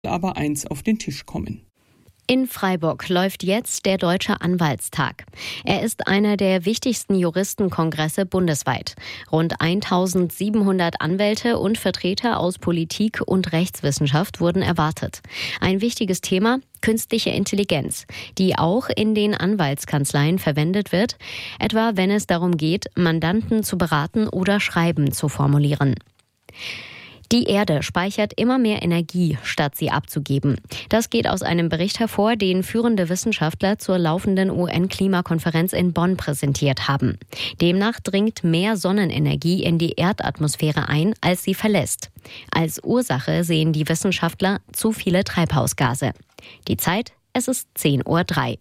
aber eins auf den Tisch kommen. In Freiburg läuft jetzt der Deutsche Anwaltstag. Er ist einer der wichtigsten Juristenkongresse bundesweit. Rund 1700 Anwälte und Vertreter aus Politik und Rechtswissenschaft wurden erwartet. Ein wichtiges Thema: künstliche Intelligenz, die auch in den Anwaltskanzleien verwendet wird, etwa wenn es darum geht, Mandanten zu beraten oder Schreiben zu formulieren. Die Erde speichert immer mehr Energie, statt sie abzugeben. Das geht aus einem Bericht hervor, den führende Wissenschaftler zur laufenden UN-Klimakonferenz in Bonn präsentiert haben. Demnach dringt mehr Sonnenenergie in die Erdatmosphäre ein, als sie verlässt. Als Ursache sehen die Wissenschaftler zu viele Treibhausgase. Die Zeit, es ist 10:03 Uhr.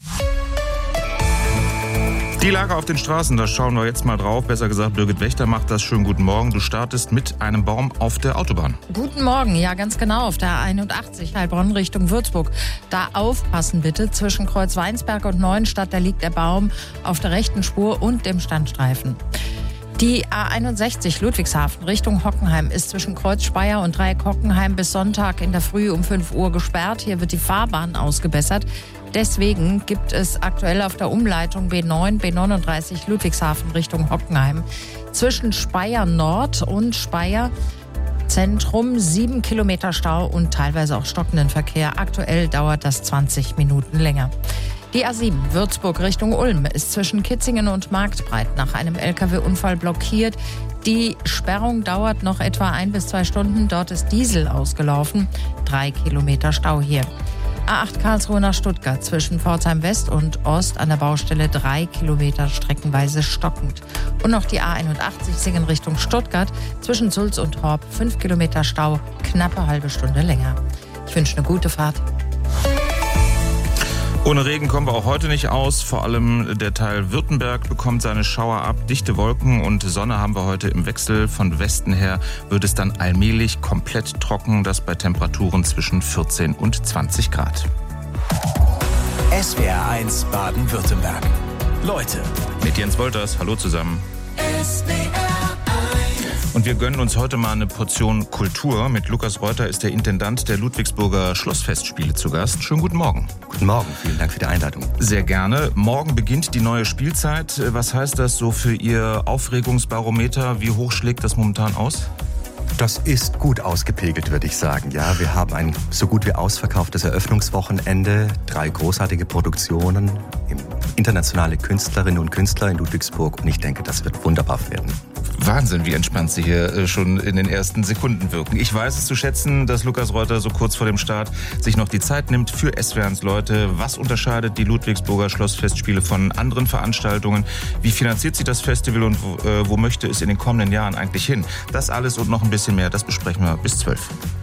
Die Lage auf den Straßen, da schauen wir jetzt mal drauf. Besser gesagt, Birgit Wächter macht das. Schönen guten Morgen. Du startest mit einem Baum auf der Autobahn. Guten Morgen, ja ganz genau, auf der A81 Heilbronn Richtung Würzburg. Da aufpassen bitte, zwischen Kreuz Weinsberg und Neuenstadt, da liegt der Baum auf der rechten Spur und dem Standstreifen. Die A61 Ludwigshafen Richtung Hockenheim ist zwischen Kreuz Speyer und Dreieck Hockenheim bis Sonntag in der Früh um 5 Uhr gesperrt. Hier wird die Fahrbahn ausgebessert. Deswegen gibt es aktuell auf der Umleitung B9, B39 Ludwigshafen Richtung Hockenheim zwischen Speyer Nord und Speyer Zentrum 7 Kilometer Stau und teilweise auch stockenden Verkehr. Aktuell dauert das 20 Minuten länger. Die A7 Würzburg Richtung Ulm ist zwischen Kitzingen und Marktbreit nach einem LKW-Unfall blockiert. Die Sperrung dauert noch etwa 1 bis 2 Stunden. Dort ist Diesel ausgelaufen. 3 Kilometer Stau hier. A8 Karlsruhe nach Stuttgart zwischen Pforzheim West und Ost an der Baustelle 3 Kilometer streckenweise stockend. Und noch die A81 Singen Richtung Stuttgart zwischen Sulz und Horb 5 Kilometer Stau, knappe halbe Stunde länger. Ich wünsche eine gute Fahrt. Ohne Regen kommen wir auch heute nicht aus. Vor allem der Teil Württemberg bekommt seine Schauer ab. Dichte Wolken und Sonne haben wir heute im Wechsel. Von Westen her wird es dann allmählich komplett trocken. Das bei Temperaturen zwischen 14 und 20 Grad. SWR1 Baden-Württemberg. Leute. Mit Jens Wolters. Hallo zusammen. Und wir gönnen uns heute mal eine Portion Kultur. Mit Lukas Reuter ist der Intendant der Ludwigsburger Schlossfestspiele zu Gast. Schönen guten Morgen. Guten Morgen, vielen Dank für die Einladung. Sehr gerne. Morgen beginnt die neue Spielzeit. Was heißt das so für Ihr Aufregungsbarometer? Wie hoch schlägt das momentan aus? Das ist gut ausgepegelt, würde ich sagen. Ja, wir haben ein so gut wie ausverkauftes Eröffnungswochenende, 3 großartige Produktionen, internationale Künstlerinnen und Künstler in Ludwigsburg und ich denke, das wird wunderbar werden. Wahnsinn, wie entspannt Sie hier schon in den ersten Sekunden wirken. Ich weiß es zu schätzen, dass Lukas Reuter so kurz vor dem Start sich noch die Zeit nimmt für SWRs Leute. Was unterscheidet die Ludwigsburger Schlossfestspiele von anderen Veranstaltungen? Wie finanziert sich das Festival und wo möchte es in den kommenden Jahren eigentlich hin? Das alles und noch ein bisschen mehr, das besprechen wir bis 12.